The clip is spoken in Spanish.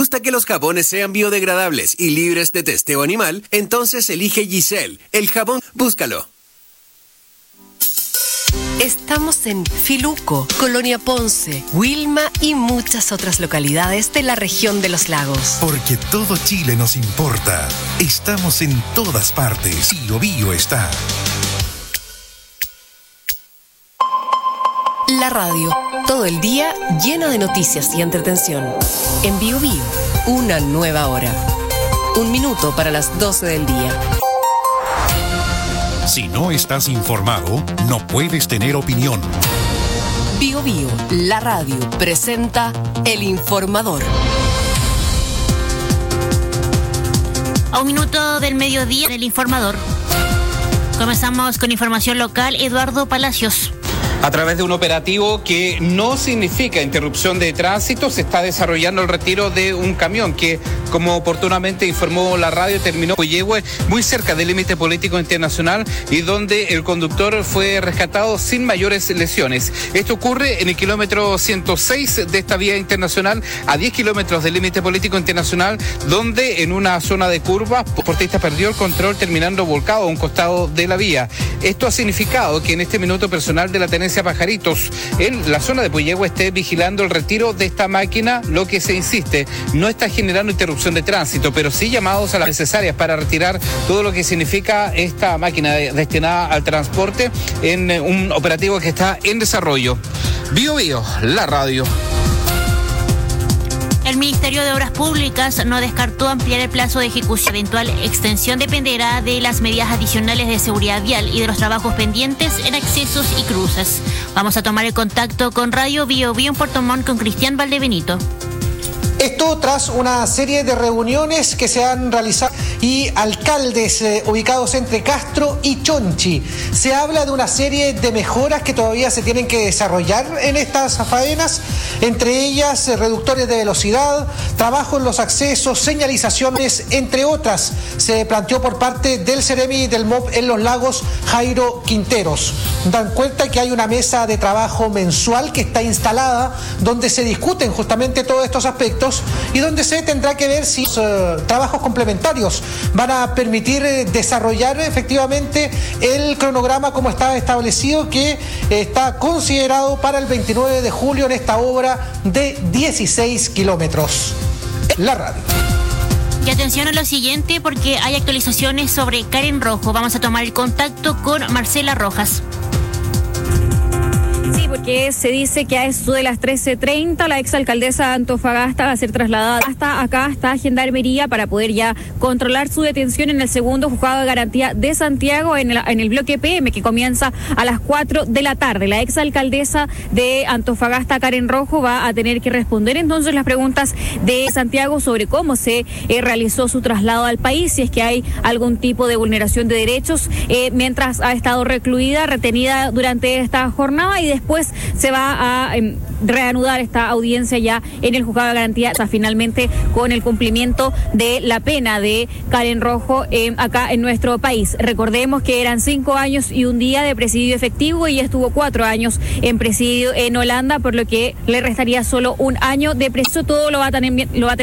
gusta que los jabones sean biodegradables y libres de testeo animal? Entonces elige Giselle, el jabón. Búscalo. Estamos en Filuco, Colonia Ponce, Wilma y muchas otras localidades de la región de los lagos. Porque todo Chile nos importa. Estamos en todas partes. Biobío está. La radio, todo el día lleno de noticias y entretención. En Biobío, una nueva hora. 1 minuto para las 12 del día. Si no estás informado, no puedes tener opinión. Biobío, la radio, presenta El Informador. A 1 minuto del mediodía del Informador. Comenzamos con información local. Eduardo Palacios. A través de un operativo que no significa interrupción de tránsito, se está desarrollando el retiro de un camión que, como oportunamente informó la radio, terminó en Puyehue, muy cerca del límite político internacional, y donde el conductor fue rescatado sin mayores lesiones. Esto ocurre en el kilómetro 106 de esta vía internacional, a 10 kilómetros del límite político internacional, donde en una zona de curva, el transportista perdió el control terminando volcado a un costado de la vía. Esto ha significado que en este minuto personal de la tenencia Pajaritos en la zona de Puyehue esté vigilando el retiro de esta máquina, lo que se insiste, no está generando interrupción de tránsito, pero sí llamados a las necesarias para retirar todo lo que significa esta máquina destinada al transporte en un operativo que está en desarrollo. Biobío, la radio. El Ministerio de Obras Públicas no descartó ampliar el plazo de ejecución. Eventual extensión dependerá de las medidas adicionales de seguridad vial y de los trabajos pendientes en accesos y cruces. Vamos a tomar el contacto con Radio Biobío en Puerto Montt con Cristian Valdebenito. Esto tras una serie de reuniones que se han realizado y alcaldes ubicados entre Castro y Chonchi. Se habla de una serie de mejoras que todavía se tienen que desarrollar en estas faenas, entre ellas reductores de velocidad, trabajo en los accesos, señalizaciones, entre otras. Se planteó por parte del Ceremi del MOP en Los Lagos, Jairo Quinteros. Dan cuenta que hay una mesa de trabajo mensual que está instalada, donde se discuten justamente todos estos aspectos y donde se tendrá que ver si trabajos complementarios van a permitir desarrollar efectivamente el cronograma como está establecido, que está considerado para el 29 de julio en esta obra de 16 kilómetros. La radio. Y atención a lo siguiente, porque hay actualizaciones sobre Karen Rojo. Vamos a tomar el contacto con Marcela Rojas. Sí, porque se dice que a eso de las 13:30 la exalcaldesa de Antofagasta va a ser trasladada hasta acá, hasta Gendarmería, para poder ya controlar su detención en el segundo juzgado de garantía de Santiago, en el bloque PM, que comienza a las 4 de la tarde. La exalcaldesa de Antofagasta, Karen Rojo, va a tener que responder entonces las preguntas de Santiago sobre cómo se realizó su traslado al país, si es que hay algún tipo de vulneración de derechos, mientras ha estado recluida, retenida durante esta jornada, y después se va a reanudar esta audiencia ya en el juzgado de garantía, finalmente con el cumplimiento de la pena de Karen Rojo acá en nuestro país. Recordemos que eran 5 años y 1 día de presidio efectivo, y estuvo 4 años en presidio en Holanda, por lo que le restaría solo 1 año de presidio. Todo lo va a tener